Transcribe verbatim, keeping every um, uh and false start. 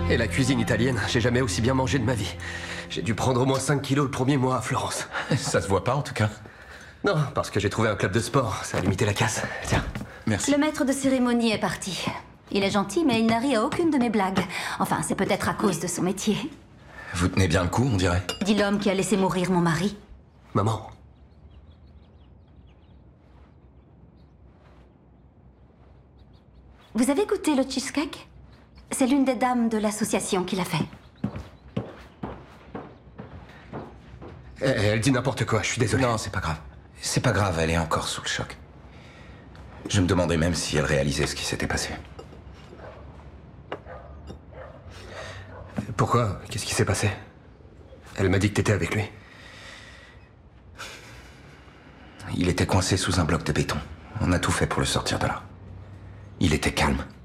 Et la cuisine italienne, j'ai jamais aussi bien mangé de ma vie. J'ai dû prendre au moins cinq kilos le premier mois à Florence. Ça se voit pas en tout cas. Non, parce que j'ai trouvé un club de sport, ça a limité la casse. Tiens. Merci. Le maître de cérémonie est parti. Il est gentil, mais il n'a ri à aucune de mes blagues. Enfin, c'est peut-être à cause de son métier. Vous tenez bien le coup, on dirait. Dit l'homme qui a laissé mourir mon mari. Maman. Vous avez goûté le cheesecake? C'est l'une des dames de l'association qui l'a fait. Elle, elle dit n'importe quoi, je suis désolé. Non, c'est pas grave. C'est pas grave, elle est encore sous le choc. Je me demandais même si elle réalisait ce qui s'était passé. Pourquoi? Qu'est-ce qui s'est passé? Elle m'a dit que t'étais avec lui. Il était coincé sous un bloc de béton. On a tout fait pour le sortir de là. Il était calme.